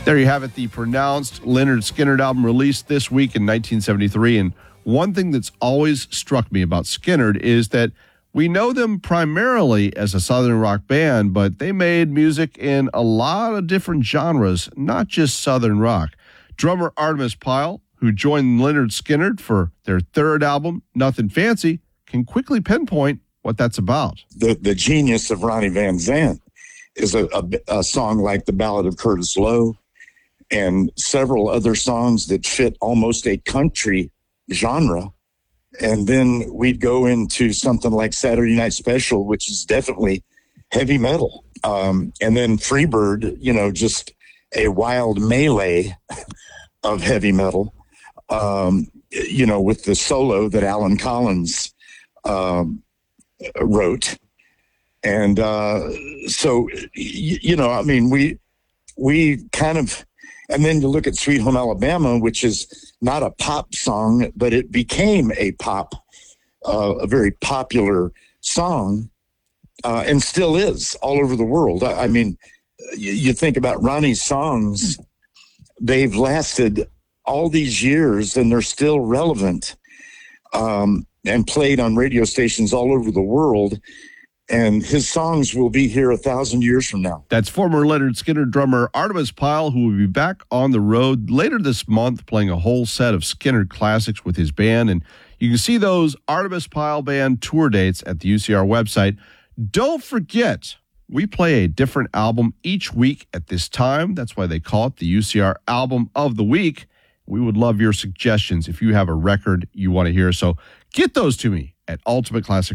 There you have it, the pronounced Lynyrd Skynyrd album released this week in 1973. And one thing that's always struck me about Skynyrd is that we know them primarily as a Southern rock band, but they made music in a lot of different genres, not just Southern rock. Drummer Artemis Pyle, who joined Lynyrd Skynyrd for their third album, Nothing Fancy, can quickly pinpoint what that's about. The genius of Ronnie Van Zant is a song like The Ballad of Curtis Loew and several other songs that fit almost a country genre. And then we'd go into something like Saturday Night Special, which is definitely heavy metal. And then Freebird, just a wild melee of heavy metal, with the solo that Alan Collins wrote. And we kind of, and then you look at Sweet Home Alabama, which is not a pop song, but it became a very popular song, and still is all over the world. I mean, you think about Ronnie's songs, they've lasted all these years and they're still relevant, and played on radio stations all over the world. And his songs will be here 1,000 years from now. That's former Lynyrd Skynyrd drummer Artemis Pyle, who will be back on the road later this month playing a whole set of Skynyrd classics with his band. And you can see those Artemis Pyle Band tour dates at the UCR website. Don't forget, we play a different album each week at this time. That's why they call it the UCR Album of the Week. We would love your suggestions if you have a record you want to hear. So get those to me at Ultimate Classic